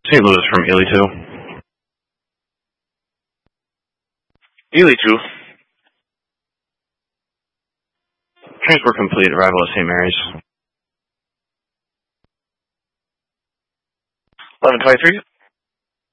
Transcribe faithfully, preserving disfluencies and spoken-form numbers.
Saint Louis from Ely two. Ely two. Transport complete. Arrival at Saint Mary's. eleven twenty-three.